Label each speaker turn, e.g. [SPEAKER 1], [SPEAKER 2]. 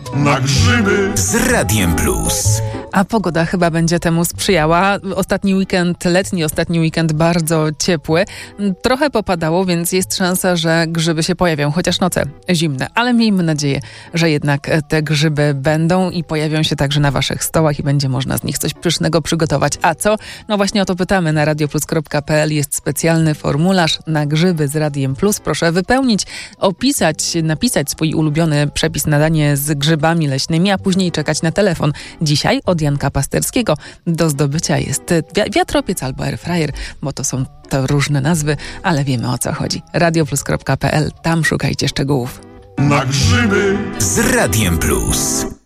[SPEAKER 1] na grzyby
[SPEAKER 2] z Radiem Plus.
[SPEAKER 3] A pogoda chyba będzie temu sprzyjała. Letni ostatni weekend bardzo ciepły. Trochę popadało, więc jest szansa, że grzyby się pojawią, chociaż noce zimne. Ale miejmy nadzieję, że jednak te grzyby będą i pojawią się także na waszych stołach i będzie można z nich coś pysznego przygotować. A co? No właśnie o to pytamy. Na radioplus.pl jest specjalny formularz na grzyby z Radiem Plus. Proszę wypełnić, napisać swój ulubiony przepis na danie z grzybami leśnymi, a później czekać na telefon. Dzisiaj od Janka Pasterskiego do zdobycia jest wiatropiec albo airfryer, bo to są różne nazwy, ale wiemy o co chodzi. radioplus.pl, tam szukajcie szczegółów.
[SPEAKER 1] na grzyby
[SPEAKER 2] Z Radiem Plus.